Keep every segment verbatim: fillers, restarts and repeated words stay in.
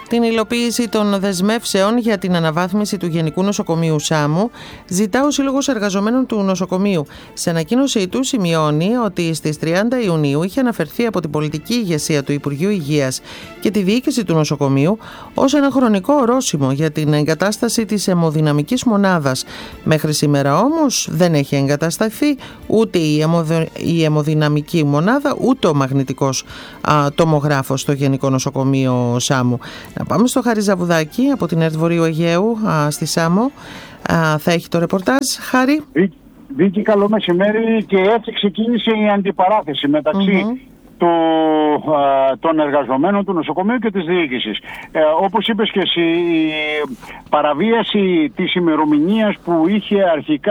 την υλοποίηση των δεσμεύσεων για την αναβάθμιση του Γενικού Νοσοκομείου Σάμου ζητά ο Σύλλογος Εργαζομένων του Νοσοκομείου. Σε ανακοίνωσή του σημειώνει ότι στις τριάντα Ιουνίου είχε αναφερθεί από την πολιτική ηγεσία του Υπουργείου Υγείας και τη διοίκηση του νοσοκομείου ως ένα χρονικό ορόσημο για την εγκατάσταση της αιμοδυναμικής μονάδας. Μέχρι σήμερα όμως δεν έχει εγκατασταθεί ούτε η, αιμοδο... η αιμοδυναμική μονάδα ούτε ο μαγνητικός α, τομογράφος στο Γενικό Νοσοκομείο Σάμου. Να πάμε στο Χάρη Ζαβουδάκη από την ΕΡΤ Βορείου Αιγαίου α, στη Σάμο. Α, θα έχει το ρεπορτάζ. Χάρη. Βίκη, καλό μεσημέρι. Και έτσι ξεκίνησε η αντιπαράθεση μεταξύ mm-hmm. Του, α, των εργαζομένων του νοσοκομείου και της διοίκησης. Ε, όπως είπες και εσύ, η παραβίαση της ημερομηνίας που είχε αρχικά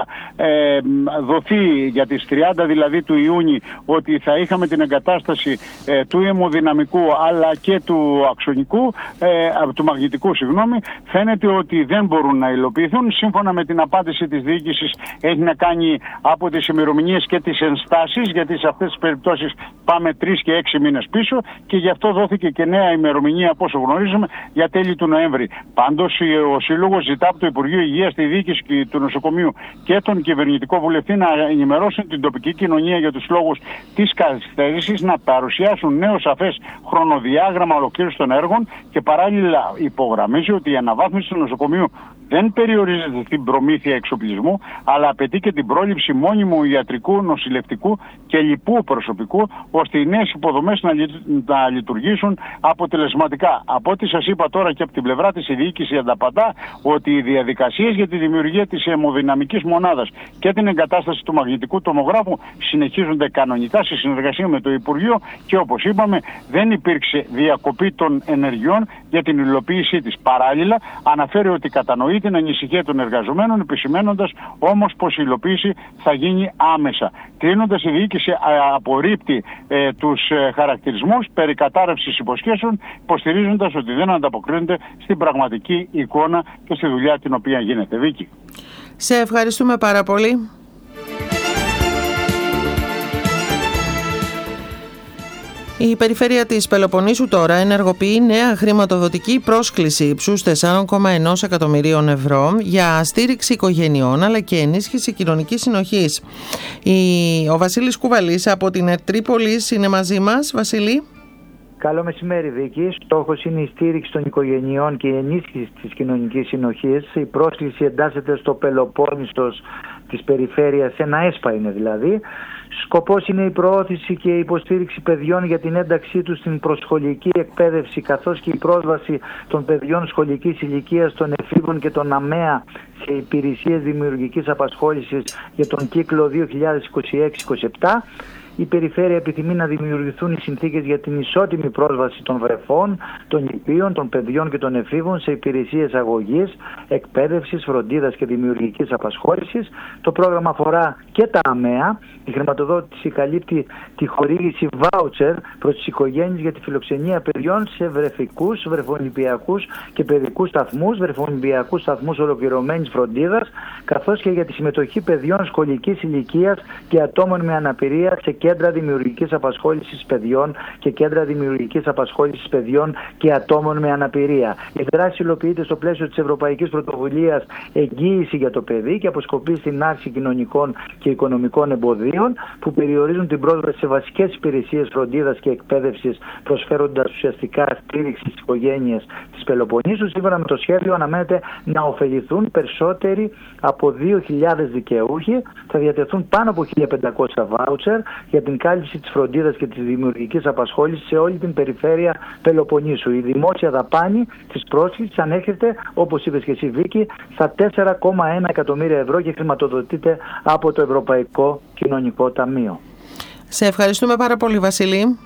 ε, δοθεί για τις τριάντα δηλαδή του Ιούνιου, ότι θα είχαμε την εγκατάσταση ε, του αιμοδυναμικού αλλά και του αξονικού, ε, του μαγνητικού συγγνώμη, φαίνεται ότι δεν μπορούν να υλοποιηθούν. Σύμφωνα με την απάντηση της διοίκησης, έχει να κάνει από τις ημερομηνίες και τις ενστάσεις, γιατί σε αυτές τις περιπτώσεις πάμε τρεις και έξι μήνες πίσω και γι' αυτό δόθηκε και νέα ημερομηνία, από όσο γνωρίζουμε, για τέλη του Νοέμβρη. Πάντως, ο Σύλλογος ζητά από το Υπουργείο Υγείας, τη διοίκηση του νοσοκομείου και τον κυβερνητικό βουλευτή να ενημερώσουν την τοπική κοινωνία για τους λόγους της καθυστέρησης, να παρουσιάσουν νέο σαφές χρονοδιάγραμμα ολοκλήρωσης των έργων και παράλληλα υπογραμμίζει ότι η αναβάθμιση του νοσοκομείου δεν περιορίζεται στην προμήθεια εξοπλισμού, αλλά απαιτεί και την πρόληψη μόνιμου ιατρικού, νοσηλευτικού και λοιπού προσωπικού, ώστε οι νέες υποδομές να, λει... να λειτουργήσουν αποτελεσματικά. Από ό,τι σας είπα τώρα και από την πλευρά της η διοίκηση ανταπαντά ότι οι διαδικασίες για τη δημιουργία της αιμοδυναμικής μονάδας και την εγκατάσταση του μαγνητικού τομογράφου συνεχίζονται κανονικά σε συνεργασία με το Υπουργείο και, όπως είπαμε, δεν υπήρξε διακοπή των ενεργειών για την υλοποίησή της. Παράλληλα, αναφέρει ότι κατανοεί την ανησυχία των εργαζομένων, επισημένοντας όμως πως η υλοποίηση θα γίνει άμεσα. Κλείνοντας, η διοίκηση απορρίπτει ε, τους ε, χαρακτηρισμούς περί κατάρρευσης υποσχέσεων, υποστηρίζοντας ότι δεν ανταποκρίνονται στην πραγματική εικόνα και στη δουλειά την οποία γίνεται. Βίκη. Σε ευχαριστούμε πάρα πολύ. Η περιφέρεια της Πελοποννήσου τώρα ενεργοποιεί νέα χρηματοδοτική πρόσκληση ύψους τέσσερα κόμμα ένα εκατομμυρίων ευρώ για στήριξη οικογενειών αλλά και ενίσχυση κοινωνικής συνοχής. Ο Βασίλης Κουβαλής από την ΕΡΤ Τρίπολης είναι μαζί μας. Βασίλη. Καλό μεσημέρι, Βίκη. Στόχος είναι η στήριξη των οικογενειών και η ενίσχυση της κοινωνικής συνοχής. Η πρόσκληση εντάσσεται στο Πελοπόννησος της περιφέρειας, ένα ΕΣΠΑ είναι δηλαδή. Σκοπός είναι η προώθηση και η υποστήριξη παιδιών για την ένταξή τους στην προσχολική εκπαίδευση, καθώς και η πρόσβαση των παιδιών σχολικής ηλικίας, των εφήβων και των ΑΜΕΑ σε υπηρεσίες δημιουργικής απασχόλησης για τον κύκλο δύο χιλιάδες είκοσι έξι είκοσι επτά. Η περιφέρεια επιθυμεί να δημιουργηθούν οι συνθήκες για την ισότιμη πρόσβαση των βρεφών, των νηπίων, των παιδιών και των εφήβων σε υπηρεσίες αγωγής, εκπαίδευσης, φροντίδας και δημιουργικής απασχόλησης. Το πρόγραμμα αφορά και τα ΑΜΕΑ. Η χρηματοδότηση καλύπτει τη χορήγηση βάουτσερ προς τις οικογένειες για τη φιλοξενία παιδιών σε βρεφικούς, βρεφονηπιακούς και παιδικούς σταθμούς, βρεφονηπιακούς σταθμούς ολοκληρωμένης φροντίδας, καθώς και για τη συμμετοχή παιδιών σχολικής ηλικίας και ατόμων με αναπηρία σε κέντρα δημιουργικής απασχόλησης παιδιών και κέντρα δημιουργικής απασχόλησης παιδιών και ατόμων με αναπηρία. Η δράση υλοποιείται στο πλαίσιο της Ευρωπαϊκής Πρωτοβουλίας Εγγύηση για το Παιδί και αποσκοπεί στην άρση κοινωνικών και οικονομικών εμποδίων που περιορίζουν την πρόσβαση σε βασικές υπηρεσίες φροντίδας και εκπαίδευσης, προσφέροντας ουσιαστικά στήριξη στις οικογένειες της Πελοποννήσου. Σύμφωνα με το σχέδιο, αναμένεται να ωφεληθούν περισσότεροι από δύο χιλιάδες δικαιούχοι. Θα διατεθούν πάνω από χίλια πεντακόσια βάουτσερ για την κάλυψη της φροντίδας και της δημιουργικής απασχόλησης σε όλη την περιφέρεια Πελοποννήσου. Η δημόσια δαπάνη της πρόσκλησης ανέρχεται, όπως είπες και εσύ, Βίκη, στα τέσσερα κόμμα ένα εκατομμύρια ευρώ και χρηματοδοτείται από το Ευρωπαϊκό Κοινωνικό Ταμείο. Σε ευχαριστούμε πάρα πολύ, Βασίλη.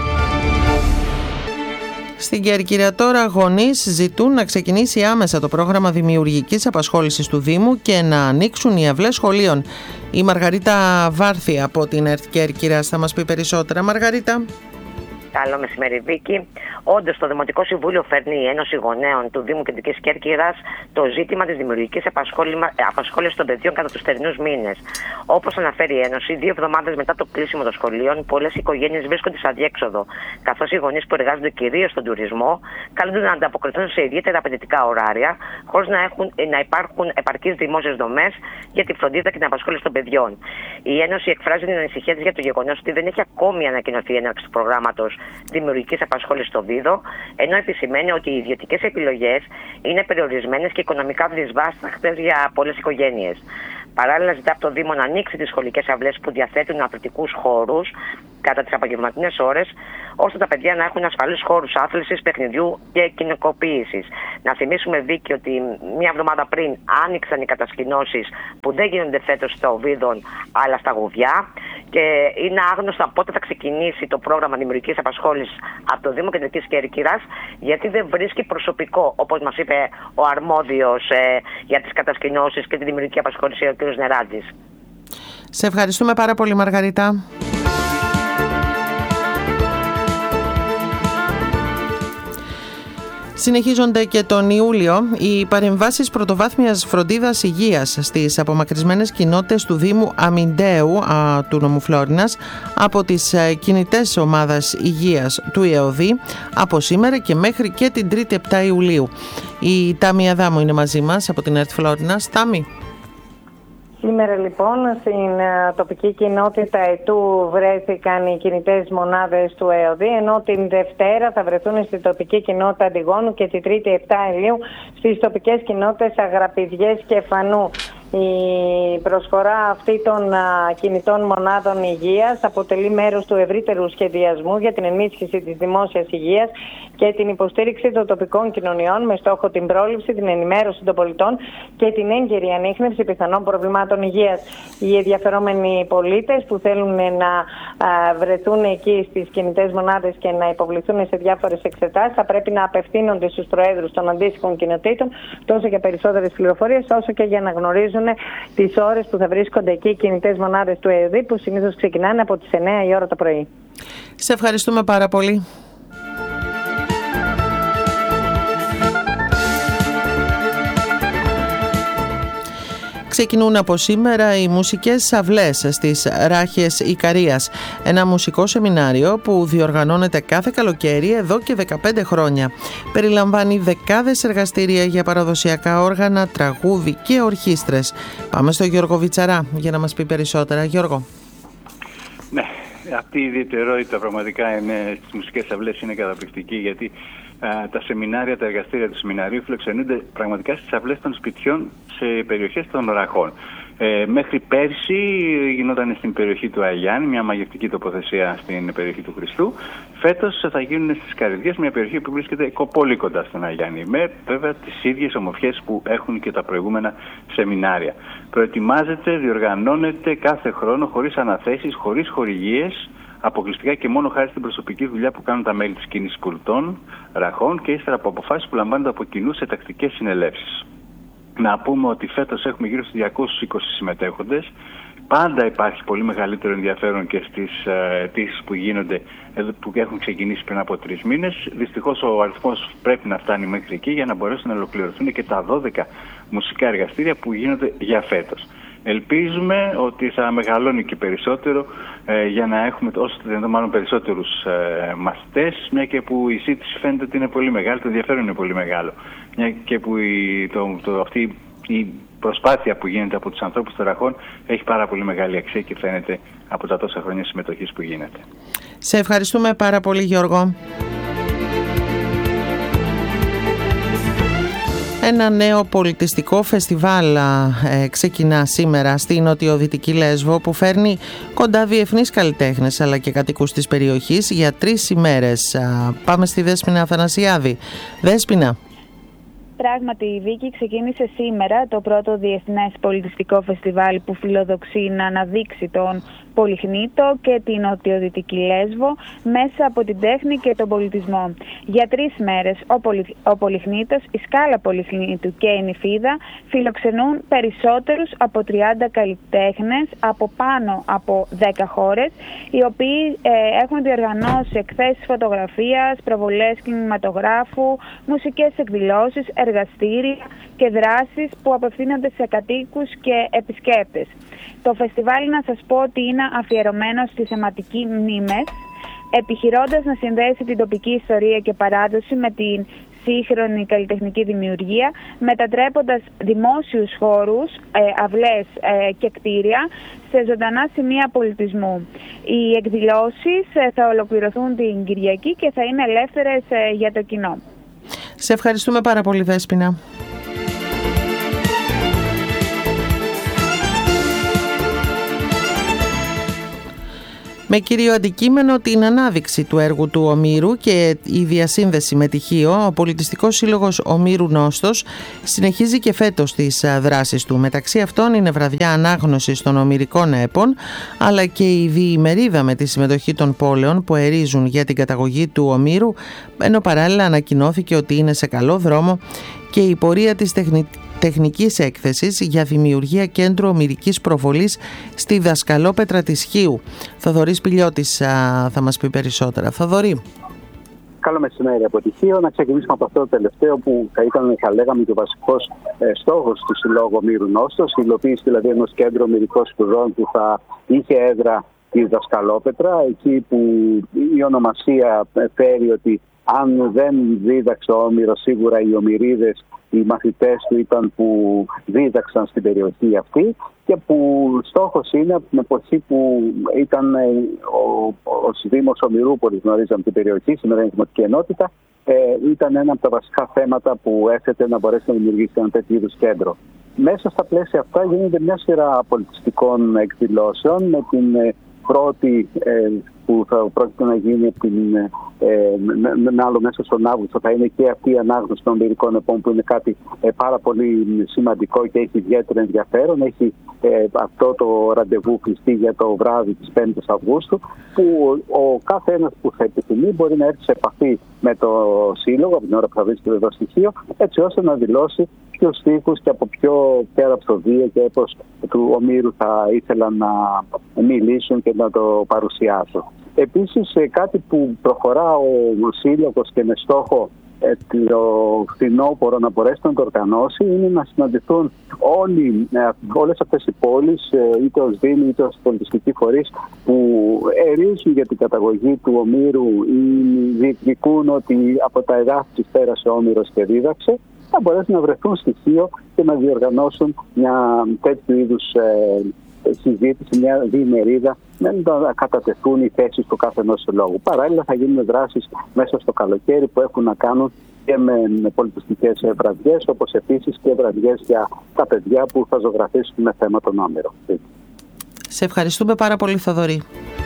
Στην Κέρκυρα τώρα γονείς ζητούν να ξεκινήσει άμεσα το πρόγραμμα δημιουργικής απασχόλησης του Δήμου και να ανοίξουν οι αυλές σχολείων. Η Μαργαρίτα Βάρθη από την ΕΡΤ Κέρκυρας θα μας πει περισσότερα. Μαργαρίτα. Καλό μεσημέρι, Βίκη. Όντως, το Δημοτικό Συμβούλιο φέρνει η Ένωση Γονέων του Δήμου Κεντρικής Κέρκυρας το ζήτημα της δημιουργικής απασχόλησης των παιδιών κατά τους θερινούς μήνες. Όπως αναφέρει η Ένωση, δύο εβδομάδες μετά το κλείσιμο των σχολείων, πολλές οικογένειες βρίσκονται σε αδιέξοδο, καθώς οι γονείς που εργάζονται κυρίως στον τουρισμό καλούνται να ανταποκριθούν σε ιδιαίτερα απαιτητικά ωράρια, χωρίς να, έχουν, να υπάρχουν επαρκείς δημόσιες δομές για τη φροντίδα και την απασχόληση των παιδιών. Η Ένωση εκφράζει την ανησυχία της για το γεγονός ότι δεν έχει ακόμη ανακοινωθεί η έναρξη του προγράμματος δημιουργικής απασχόλησης στο Βίδο, ενώ επισημαίνει ότι οι ιδιωτικές επιλογές είναι περιορισμένες και οικονομικά δυσβάσταχτες για πολλές οικογένειες. Παράλληλα, ζητά από το Δήμο να ανοίξει τις σχολικές αυλές που διαθέτουν αθλητικούς χώρους κατά τις απογευματινές ώρες, ώστε τα παιδιά να έχουν ασφαλείς χώρους άθλησης, παιχνιδιού και κοινωνικοποίησης. Να θυμίσουμε, Βίκη, ότι μία εβδομάδα πριν άνοιξαν οι κατασκηνώσεις που δεν γίνονται φέτος στο Βίδον αλλά στα Γουβιά, και είναι άγνωστα πότε θα ξεκινήσει το πρόγραμμα δημιουργικής απασχόλησης από το Δήμο Κεντρικής Κέρκυρας, γιατί δεν βρίσκει προσωπικό, όπως μας είπε ο αρμόδιος ε, για τις κατασκηνώσεις και τη δημιουργική απασχόληση, ο κ. Νεράτζης. Σε ευχαριστούμε πάρα πολύ, Μαργαρίτα. Συνεχίζονται και τον Ιούλιο οι παρεμβάσεις πρωτοβάθμιας φροντίδας υγείας στις απομακρυσμένες κοινότητες του Δήμου Αμιντέου α, του νομού Φλόρινας από τις α, κινητές ομάδας υγείας του ΕΟΔΗ από σήμερα και μέχρι και την τρίτη επτά Ιουλίου. Η Τάμι Αδάμου είναι μαζί μας από την ΕΡΤ Φλόρινας. Τάμι. Σήμερα λοιπόν στην τοπική κοινότητα Αιτού βρέθηκαν οι κινητές μονάδες του ΕΟΔΗ, ενώ την Δευτέρα θα βρεθούν στην τοπική κοινότητα Αντιγόνου και την Τρίτη επτά Ιουλίου στις τοπικές κοινότητες Αγραπηδιές και Φανού. Η προσφορά αυτή των α, κινητών μονάδων υγείας αποτελεί μέρος του ευρύτερου σχεδιασμού για την ενίσχυση της δημόσιας υγείας και την υποστήριξη των τοπικών κοινωνιών με στόχο την πρόληψη, την ενημέρωση των πολιτών και την έγκαιρη ανίχνευση πιθανών προβλημάτων υγείας. Οι ενδιαφερόμενοι πολίτες που θέλουν να α, βρεθούν εκεί στις κινητές μονάδες και να υποβληθούν σε διάφορες εξετάσεις θα πρέπει να απευθύνονται στους προέδρους των αντίστοιχων κοινοτήτων τόσο για περισσότερες πληροφορίες όσο και για να γνωρίζουν τις ώρες που θα βρίσκονται εκεί οι κινητές μονάδες του ΕΟΔΗ, που συνήθως ξεκινάνε από τις εννιά η ώρα το πρωί. Σε ευχαριστούμε πάρα πολύ. Ξεκινούν από σήμερα οι μουσικές αυλές στις Ράχες Ικαρίας, ένα μουσικό σεμινάριο που διοργανώνεται κάθε καλοκαίρι εδώ και δεκαπέντε χρόνια. Περιλαμβάνει δεκάδες εργαστήρια για παραδοσιακά όργανα, τραγούδι και ορχήστρες. Πάμε στο Γιώργο Βιτσαρά για να μας πει περισσότερα. Γιώργο. Ναι, αυτή η ιδιαιτερότητα πραγματικά είναι, στις μουσικές αυλές είναι καταπληκτική, γιατί α, τα σεμινάρια, τα εργαστήρια του σεμιναρίου φιλοξενούνται πραγματικά στις αυλές των σπιτιών σε περιοχές των Ραχών. Ε, μέχρι πέρσι γινόταν στην περιοχή του Αγιάννη, μια μαγευτική τοποθεσία στην περιοχή του Χριστού. Φέτος θα γίνουν στις Καρυδιές, μια περιοχή που βρίσκεται πολύ κοντά στον Αγιάννη, με βέβαια τις ίδιες ομορφιές που έχουν και τα προηγούμενα σεμινάρια. Προετοιμάζεται, διοργανώνεται κάθε χρόνο χωρίς αναθέσεις, χωρίς χορηγίες, αποκλειστικά και μόνο χάρη στην προσωπική δουλειά που κάνουν τα μέλη της κίνησης πολιτών Ραχών και ύστερα από αποφάσεις που λαμβάνονται από κοινού σε τακτικές συνελεύσεις. Να πούμε ότι φέτος έχουμε γύρω στους διακόσιους είκοσι συμμετέχοντες. Πάντα υπάρχει πολύ μεγαλύτερο ενδιαφέρον και στις αιτήσεις που γίνονται, που έχουν ξεκινήσει πριν από τρεις μήνες. Δυστυχώς ο αριθμός πρέπει να φτάνει μέχρι εκεί για να μπορέσουν να ολοκληρωθούν και τα δώδεκα μουσικά εργαστήρια που γίνονται για φέτος. Ελπίζουμε ότι θα μεγαλώνει και περισσότερο ε, για να έχουμε όσο το δυνατόν μάλλον περισσότερους ε, μαθητές, μια και που η ζήτηση φαίνεται ότι είναι πολύ μεγάλη, το ενδιαφέρον είναι πολύ μεγάλο. Μια και που η, το, το, αυτή η προσπάθεια που γίνεται από τους ανθρώπους των Ραχών έχει πάρα πολύ μεγάλη αξία και φαίνεται από τα τόσα χρόνια συμμετοχής που γίνεται. Σε ευχαριστούμε πάρα πολύ, Γιώργο. Ένα νέο πολιτιστικό φεστιβάλ ε, ξεκινά σήμερα στη νοτιοδυτική Λέσβο, που φέρνει κοντά διεθνείς καλλιτέχνες αλλά και κατοικούς της περιοχής για τρεις ημέρες. Α, πάμε στη Δέσποινα Αθανασιάδη. Δέσποινα. Πράγματι, η Βίκη ξεκίνησε σήμερα το πρώτο διεθνές πολιτιστικό φεστιβάλ που φιλοδοξεί να αναδείξει τον Πολυχνήτο και την νοτιοδυτική Λέσβο μέσα από την τέχνη και τον πολιτισμό. Για τρεις μέρες ο, Πολυ... ο Πολυχνήτος, η Σκάλα Πολυχνήτου και η Νηφίδα φιλοξενούν περισσότερους από τριάντα καλλιτέχνες από πάνω από δέκα χώρες, οι οποίοι ε, έχουν διοργανώσει εκθέσεις φωτογραφίας, προβολές κινηματογράφου, μουσικές εκδηλώσεις, εργαστήρια και δράσεις που απευθύνονται σε κατοίκους και επισκέπτες. Το φεστιβάλ, να σας πω ότι είναι αφιερωμένο στη θεματική μνήμες, επιχειρώντας να συνδέσει την τοπική ιστορία και παράδοση με την σύγχρονη καλλιτεχνική δημιουργία, μετατρέποντας δημόσιους χώρους, ε, αυλές ε, και κτίρια σε ζωντανά σημεία πολιτισμού. Οι εκδηλώσεις ε, θα ολοκληρωθούν την Κυριακή και θα είναι ελεύθερες ε, για το κοινό. Σε ευχαριστούμε πάρα πολύ, Δέσποινα. Με κύριο αντικείμενο την ανάδειξη του έργου του Ομήρου και η διασύνδεση με τυχείο, ο Πολιτιστικός Σύλλογος Ομήρου Νόστος συνεχίζει και φέτος τις δράσεις του. Μεταξύ αυτών είναι βραδιά ανάγνωσης των ομηρικών έπων, αλλά και η διημερίδα με τη συμμετοχή των πόλεων που ερίζουν για την καταγωγή του Ομήρου, ενώ παράλληλα ανακοινώθηκε ότι είναι σε καλό δρόμο και η πορεία της τεχνητικής τεχνικής έκθεσης για δημιουργία κέντρου ομηρικής προβολής στη Δασκαλόπετρα της Χίου. Θοδωρής Πηλιώτης α, θα μας πει περισσότερα. Θοδωρή. Καλό μεσημέρι από τη Χίο. Να ξεκινήσουμε από αυτό το τελευταίο που θα ήταν, θα λέγαμε, και ο βασικός ε, στόχος του Συλλόγου Ομήρου Νόστος, η υλοποίηση δηλαδή ενός κέντρου ομηρικών σπουδών που θα είχε έδρα τη Δασκαλόπετρα, εκεί που η ονομασία φέρει ότι αν δεν δίδαξε ο Όμηρος, σίγουρα οι ομηρίδες, οι μαθητές του ήταν που δίδαξαν στην περιοχή αυτή, και που στόχος είναι από την εποχή που ήταν ο, ο Δήμος Ομηρούπολης, γνωρίζαμε την περιοχή, σήμερα είναι η Δημοτική Ενότητα, ε, ήταν ένα από τα βασικά θέματα που έθετε να μπορέσει να δημιουργήσει ένα τέτοιο είδους κέντρο. Μέσα στα πλαίσια αυτά γίνεται μια σειρά πολιτιστικών εκδηλώσεων, με την ε, πρώτη ε, που θα πρόκειται να γίνει την, ε, με, με άλλο μέσα στον Αύγουστο, θα είναι και αυτή η ανάγνωση των ομηρικών επών, που είναι κάτι ε, πάρα πολύ σημαντικό και έχει ιδιαίτερο ενδιαφέρον. Έχει ε, αυτό το ραντεβού κλειστεί για το βράδυ της πέμπτης Αυγούστου, που ο, ο κάθε ένας που θα επιθυμεί μπορεί να έρθει σε επαφή με το Σύλλογο από την ώρα που θα βρίσκεται εδώ στοιχείο, έτσι ώστε να δηλώσει ποιους στίχους και από ποιο ραψοδία και έπος του Ομήρου θα ήθελαν να μιλήσουν και να το παρουσιάσουν. Επίσης, κάτι που προχωρά ο Σύλλογος και με στόχο ε, το φθινόπωρο να μπορέσει να το οργανώσει, είναι να συναντηθούν όλοι, ε, όλες αυτές οι πόλεις, ε, είτε ως δήμοι είτε ως πολιτιστικοί φορείς, που ερίζουν για την καταγωγή του Ομήρου ή διεκδικούν ότι από τα εδάφη της πέρασε ο Όμηρος και δίδαξε, θα μπορέσουν να βρεθούν στοιχείο και να διοργανώσουν μια τέτοιου είδους ε, συζήτηση, μια διημερίδα, να κατατεθούν οι θέσεις του κάθε ενός συλλόγου. Παράλληλα θα γίνουν δράσεις μέσα στο καλοκαίρι που έχουν να κάνουν και με πολιτιστικές βραδιές, όπως επίσης και βραδιές για τα παιδιά που θα ζωγραφίσουν με θέμα τον Όμηρο. Σε ευχαριστούμε πάρα πολύ, Θοδωρή.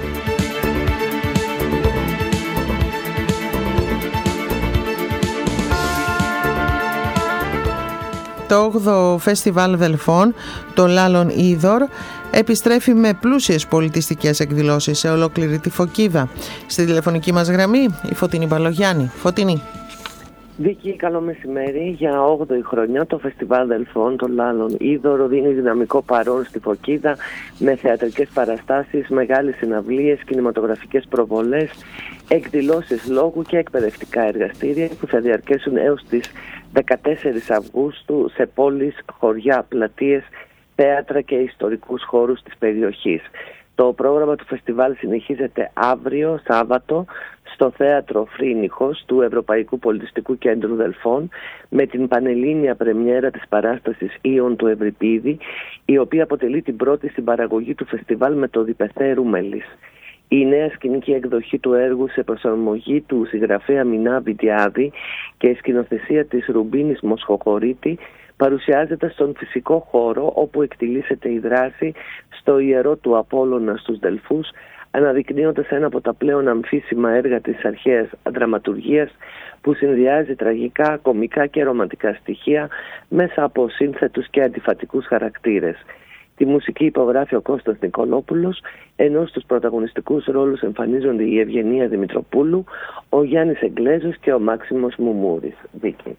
Το όγδοο Φεστιβάλ Δελφών, το Λάλλον Είδωρ, επιστρέφει με πλούσιες πολιτιστικές εκδηλώσεις σε ολόκληρη τη Φωκίδα. Στη τηλεφωνική μας γραμμή η Φωτεινή Μπαλογιάννη. Φωτεινή. Βίκη, καλό μεσημέρι. Για όγδοη χρονιά το Φεστιβάλ Δελφών, το Λάλλον Είδωρ, δίνει δυναμικό παρόν στη Φωκίδα με θεατρικές παραστάσεις, μεγάλες συναυλίες, κινηματογραφικές προβολές, εκδηλώσεις λόγου και εκπαιδευτικά εργαστήρια που θα διαρκέσουν έως τις δεκατέσσερις Αυγούστου σε πόλεις, χωριά, πλατείες, θέατρα και ιστορικούς χώρους της περιοχής. Το πρόγραμμα του φεστιβάλ συνεχίζεται αύριο, Σάββατο, στο Θέατρο Φρίνιχος του Ευρωπαϊκού Πολιτιστικού Κέντρου Δελφών, με την πανελλήνια πρεμιέρα της παράστασης Ήων του Ευρυπίδη, η οποία αποτελεί την πρώτη συμπαραγωγή του φεστιβάλ με το διπεθέ Ρούμελης. Η νέα σκηνική εκδοχή του έργου, σε προσαρμογή του συγγραφέα Μινά Βιντιάδη και η σκηνοθεσία της Ρουμπίνης Μοσχοχωρίτη, παρουσιάζεται στον φυσικό χώρο όπου εκτιλήσεται η δράση στο ιερό του Απόλλωνα στους Δελφούς, αναδεικνύοντας ένα από τα πλέον αμφίσιμα έργα της αρχαίας δραματουργίας που συνδυάζει τραγικά, κωμικά και ρομαντικά στοιχεία μέσα από σύνθετους και αντιφατικούς χαρακτήρες. Τη μουσική υπογράφει ο Κώστας Νικολόπουλος, ενώ στους πρωταγωνιστικούς ρόλους εμφανίζονται η Ευγενία Δημητροπούλου, ο Γιάννης Εγκλέζος και ο Μάξιμος Μουμούρης. Βίκη.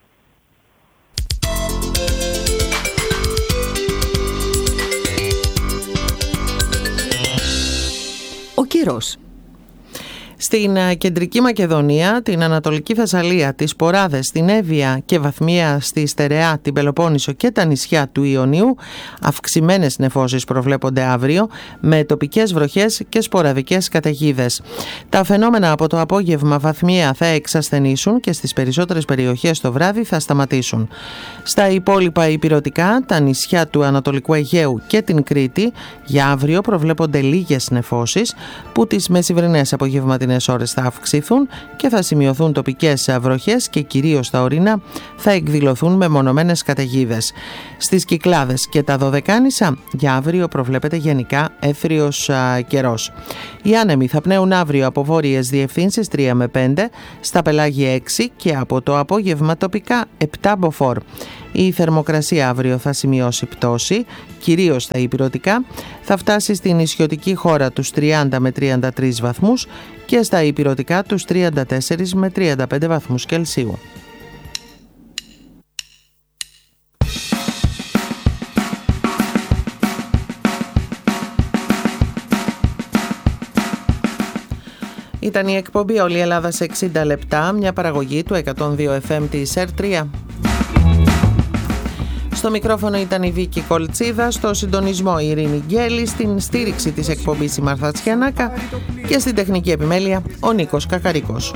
Ο καιρός. Στην Κεντρική Μακεδονία, την Ανατολική Θεσσαλία, τις Ποράδες, την Εύβοια και βαθμία στη Στερεά, την Πελοπόννησο και τα νησιά του Ιωνίου, αυξημένες νεφώσεις προβλέπονται αύριο, με τοπικές βροχές και σποραδικές καταιγίδες. Τα φαινόμενα από το απόγευμα βαθμία θα εξασθενήσουν και στις περισσότερες περιοχές το βράδυ θα σταματήσουν. Στα υπόλοιπα ηπειρωτικά, τα νησιά του Ανατολικού Αιγαίου και την Κρήτη, για αύριο προβλέπονται λίγες νεφώσεις, που τις μεσημβρινές απογευματινές ώρες θα αυξηθούν και θα σημειωθούν τοπικές βροχές και κυρίως τα ορεινά θα εκδηλωθούν με μονομένες καταιγίδες. Στις Κυκλάδες και τα Δωδεκάνησα για αύριο προβλέπεται γενικά έθριος α, καιρός. Οι άνεμοι θα πνέουν αύριο από βόρειες διευθύνσεις τρία με πέντε, στα πελάγια έξι και από το απόγευμα τοπικά επτά μποφόρ. Η θερμοκρασία αύριο θα σημειώσει πτώση, κυρίως στα ηπειρωτικά, θα φτάσει στην νησιωτική χώρα τους τριάντα με τριάντα τρεις βαθμούς και στα ηπειρωτικά τους τριάντα τέσσερα με τριάντα πέντε βαθμούς Κελσίου. Ήταν η εκπομπή «Όλη η Ελλάδα σε εξήντα λεπτά», μια παραγωγή του εκατόν δύο εφ εμ της ΕΡ τρία. Στο μικρόφωνο ήταν η Βίκη Κολτσίδα, στο συντονισμό η Ειρήνη Γκέλη, στην στήριξη της εκπομπής η Μαρθά Τσιανάκα και στην τεχνική επιμέλεια ο Νίκος Κακαρίκος.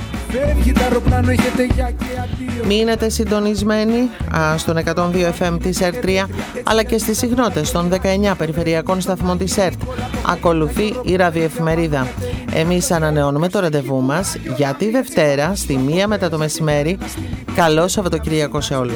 Μείνετε συντονισμένοι α, στον εκατόν δύο εφ εμ της ΕΡ τρία, αλλά και στις συχνότητες των δεκαεννιά περιφερειακών σταθμών της ΕΡΤ. Ακολουθεί η ραδιοεφημερίδα. Εμείς ανανεώνουμε το ραντεβού μας για τη Δευτέρα στη μία μετά το μεσημέρι. Καλό Σαββατοκυριακό σε όλους.